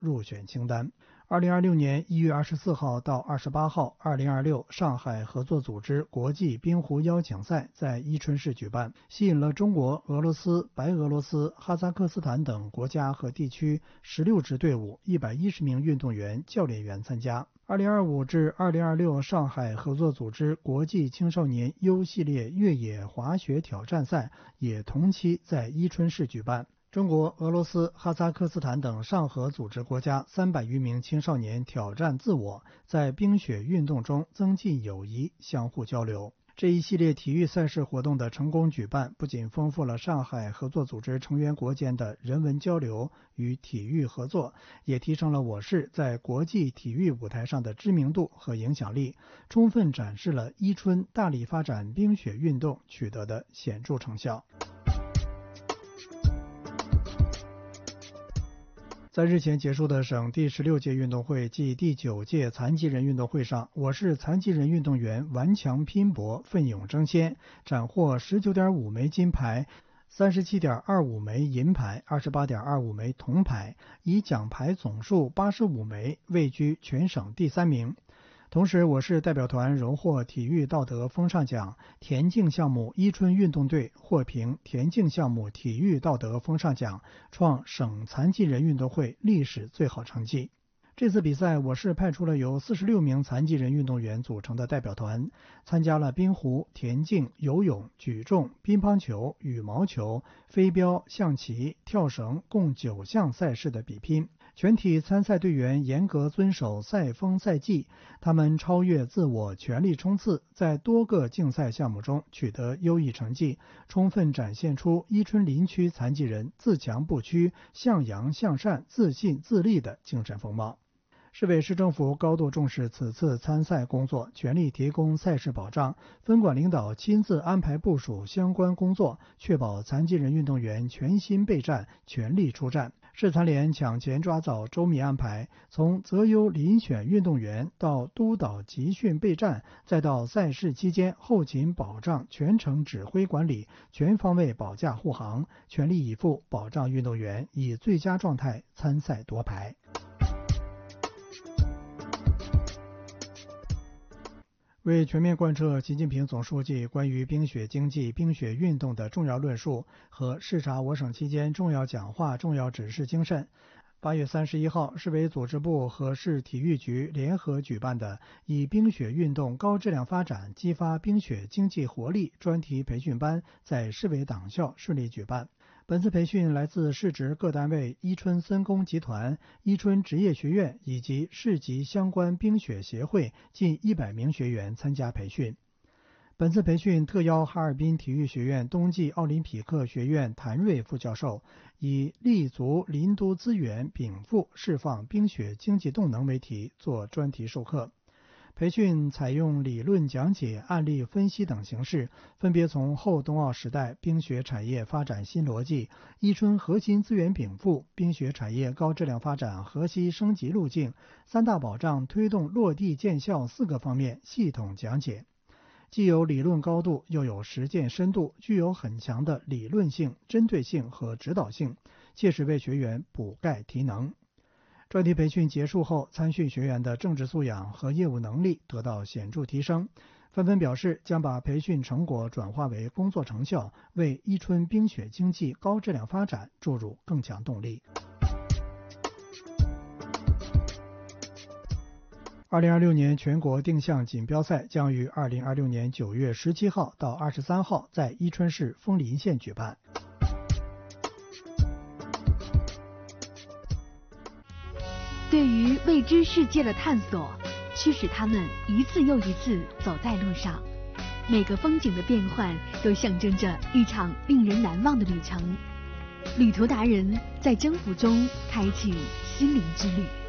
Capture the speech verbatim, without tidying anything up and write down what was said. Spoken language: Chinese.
入选清单。二零二六年一月二十四号到二十八号，二零二六上海合作组织国际冰壶邀请赛在伊春市举办，吸引了中国、俄罗斯、白俄罗斯、哈萨克斯坦等国家和地区十六支队伍一百一十名运动员、教练员参加。二零二五至二零二六上海合作组织国际青少年 U 系列越野滑雪挑战赛也同期在伊春市举办。中国、俄罗斯、哈萨克斯坦等上合组织国家三百余名青少年挑战自我，在冰雪运动中增进友谊，相互交流。这一系列体育赛事活动的成功举办，不仅丰富了上海合作组织成员国间的人文交流与体育合作，也提升了我市在国际体育舞台上的知名度和影响力，充分展示了伊春大力发展冰雪运动取得的显著成效。在日前结束的省第十六届运动会暨第九届残疾人运动会上，我市残疾人运动员顽强拼搏，奋勇争先，斩获 十九点五枚金牌、三十七点二五枚银牌、二十八点二五枚铜牌，以奖牌总数八十五枚位居全省第三名。同时，我市代表团荣获体育道德风尚奖，田径项目伊春运动队获评田径项目体育道德风尚奖，创省残疾人运动会历史最好成绩。这次比赛，我市派出了由四十六名残疾人运动员组成的代表团，参加了冰壶、田径、游泳、举重、乒乓球、羽毛球、飞镖、象棋、跳绳共九项赛事的比拼。全体参赛队员严格遵守赛风赛纪，他们超越自我，全力冲刺，在多个竞赛项目中取得优异成绩，充分展现出伊春林区残疾人自强不屈、向阳向善、自信自立的精神风貌。市委市政府高度重视此次参赛工作，全力提供赛事保障，分管领导亲自安排部署相关工作，确保残疾人运动员全心备战、全力出战。市残联抢前抓早，周密安排，从择优遴选运动员到督导集训备战，再到赛事期间后勤保障、全程指挥管理，全方位保驾护航，全力以赴保障运动员以最佳状态参赛夺牌。为全面贯彻习近平总书记关于冰雪经济、冰雪运动的重要论述和视察我省期间重要讲话、重要指示精神，八月三十一号，市委组织部和市体育局联合举办的以冰雪运动高质量发展激发冰雪经济活力专题培训班在市委党校顺利举办。本次培训来自市直各单位、伊春森工集团、伊春职业学院以及市级相关冰雪协会近一百名学员参加培训。本次培训特邀哈尔滨体育学院冬季奥林匹克学院谭瑞副教授，以立足林都资源禀赋释放冰雪经济动能为题做专题授课。培训采用理论讲解、案例分析等形式，分别从后冬奥时代冰雪产业发展新逻辑、伊春核心资源禀赋、冰雪产业高质量发展核心升级路径、三大保障推动落地见效四个方面系统讲解。既有理论高度，又有实践深度，具有很强的理论性、针对性和指导性，切实为学员补钙提能。专题培训结束后，参训学员的政治素养和业务能力得到显著提升，纷纷表示将把培训成果转化为工作成效，为伊春冰雪经济高质量发展注入更强动力。二零二六年全国定向锦标赛将于二零二六年九月十七号到二十三号在伊春市枫林县举办。 对于未知世界的探索，驱使他们一次又一次走在路上。每个风景的变换都象征着一场令人难忘的旅程。旅途达人在征服中开启心灵之旅。